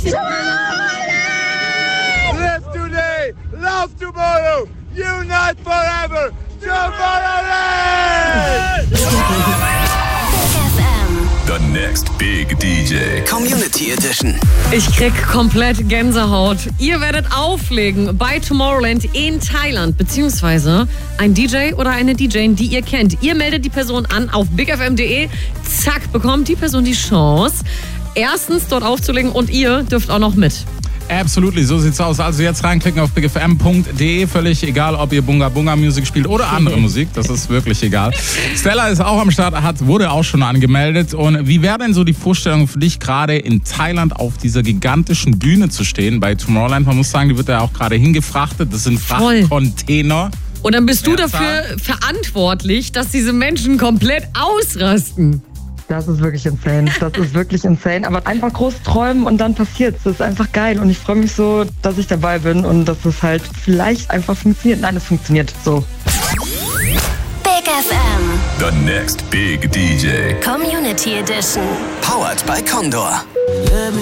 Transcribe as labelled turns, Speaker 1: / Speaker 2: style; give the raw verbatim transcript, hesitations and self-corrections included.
Speaker 1: Live today, love tomorrow, unite forever, Tomorrowland!
Speaker 2: The next big D J. Community Edition.
Speaker 3: Ich krieg komplett Gänsehaut. Ihr werdet auflegen bei Tomorrowland in Thailand, beziehungsweise ein D J oder eine D J, die ihr kennt. Ihr meldet die Person an auf big f m punkt d e. Zack, bekommt die Person die Chance, erstens dort aufzulegen und ihr dürft auch noch mit.
Speaker 4: Absolutely, so sieht's aus. Also jetzt reinklicken auf big f m punkt d e. Völlig egal, ob ihr Bunga Bunga Musik spielt oder andere Musik. Das ist wirklich egal. Stella ist auch am Start, hat, wurde auch schon angemeldet. Und wie wäre denn so die Vorstellung für dich, gerade in Thailand auf dieser gigantischen Bühne zu stehen bei Tomorrowland? Man muss sagen, die wird ja auch gerade hingefrachtet. Das sind Frachtcontainer.
Speaker 3: Und dann bist du dafür verantwortlich, dass diese Menschen komplett ausrasten.
Speaker 5: Das ist wirklich insane. Das ist wirklich insane. Aber einfach groß träumen und dann passiert's. Das ist einfach geil. Und ich freue mich so, dass ich dabei bin und dass es halt vielleicht einfach funktioniert. Nein, es funktioniert so.
Speaker 6: Big F M.
Speaker 2: The next big D J.
Speaker 6: Community Edition.
Speaker 2: Powered by Condor.